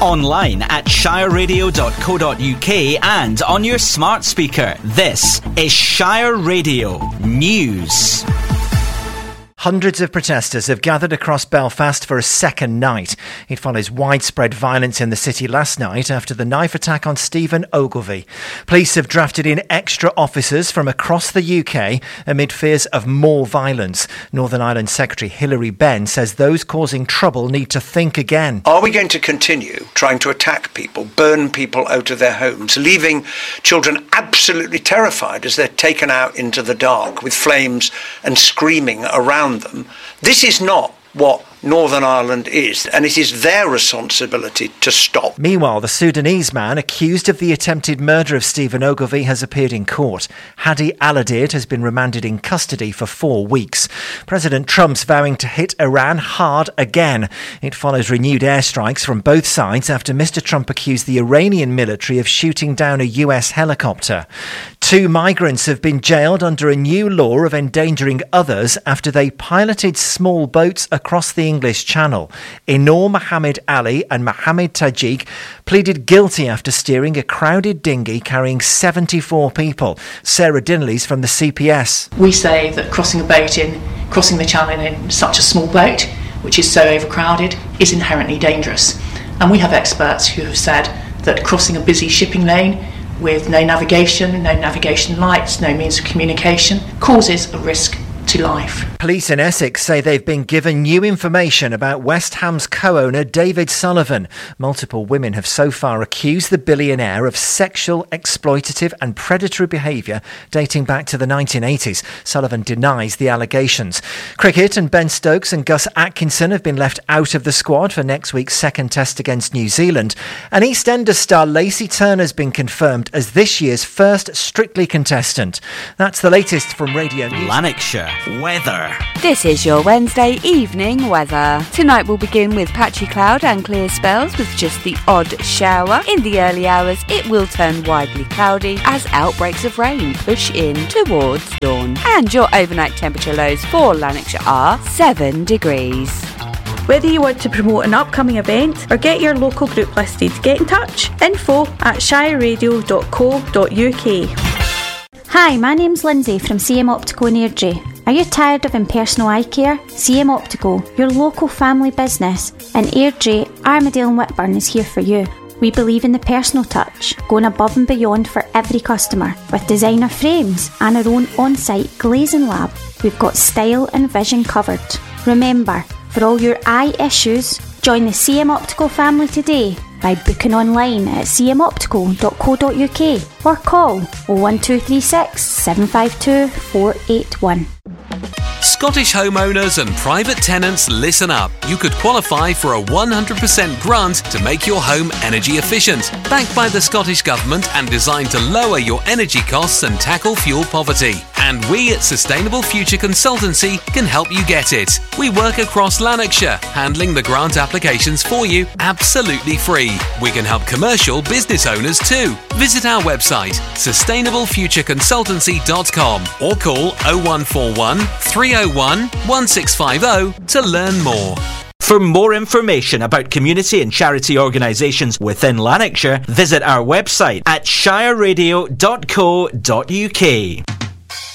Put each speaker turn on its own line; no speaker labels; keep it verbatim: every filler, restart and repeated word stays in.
online at shire radio dot co dot uk and on your smart speaker. This is Shire Radio News.
Hundreds of protesters have gathered across Belfast for a second night. It follows widespread violence in the city last night after the knife attack on Stephen Ogilvie. Police have drafted in extra officers from across the U K amid fears of more violence. Northern Ireland Secretary Hilary Benn says those causing trouble need to think again.
Are we going to continue trying to attack people, burn people out of their homes, leaving children absolutely terrified as they're taken out into the dark with flames and screaming around them? This is not what Northern Ireland is, and it is their responsibility to stop.
Meanwhile, the Sudanese man accused of the attempted murder of Stephen Ogilvie has appeared in court. Hadi Al-Adid has been remanded in custody for four weeks. President Trump's vowing to hit Iran hard again. It follows renewed airstrikes from both sides after Mister Trump accused the Iranian military of shooting down a U S helicopter. Two migrants have been jailed under a new law of endangering others after they piloted small boats across the English Channel. Inor Mohammed Ali and Mohammed Tajik pleaded guilty after steering a crowded dinghy carrying seventy-four people. Sarah Dinley's from the C P S.
We say that crossing a boat in, crossing the channel in such a small boat, which is so overcrowded, is inherently dangerous. And we have experts who have said that crossing a busy shipping lane with no navigation, no navigation lights, no means of communication, causes a risk to life.
Police in Essex say they've been given new information about West Ham's co-owner David Sullivan. Multiple women have so far accused the billionaire of sexual, exploitative and predatory behaviour dating back to the nineteen eighties. Sullivan denies the allegations. Cricket, and Ben Stokes and Gus Atkinson have been left out of the squad for next week's second test against New Zealand. And EastEnders star Lacey Turner has been confirmed as this year's first Strictly contestant. That's the latest from Radio News.
Lanarkshire weather.
This is your Wednesday evening weather. Tonight will begin with patchy cloud and clear spells with just the odd shower. In the early hours, it will turn widely cloudy as outbreaks of rain push in towards dawn. And your overnight temperature lows for Lanarkshire are seven degrees.
Whether you want to promote an upcoming event or get your local group listed, get in touch. Info at shire radio dot co dot uk.
Hi, my name's Lindsay from C M Optical in Airdrie. Are you tired of impersonal eye care? C M Optical, your local family business in Airdrie, Armadale and Whitburn is here for you. We believe in the personal touch, going above and beyond for every customer. With designer frames and our own on-site glazing lab, we've got style and vision covered. Remember, for all your eye issues, join the C M Optical family today by booking online at c m optical dot co dot uk or call oh one two three six, seven five two, four eight one.
Scottish homeowners and private tenants, listen up. You could qualify for a one hundred percent grant to make your home energy efficient. Backed by the Scottish Government and designed to lower your energy costs and tackle fuel poverty. And we at Sustainable Future Consultancy can help you get it. We work across Lanarkshire, handling the grant applications for you absolutely free. We can help commercial business owners too. Visit our website, sustainable future consultancy dot com or call oh one four one, three oh one, one six five oh to learn more.
For more information about community and charity organisations within Lanarkshire, visit our website at shire radio dot co dot uk.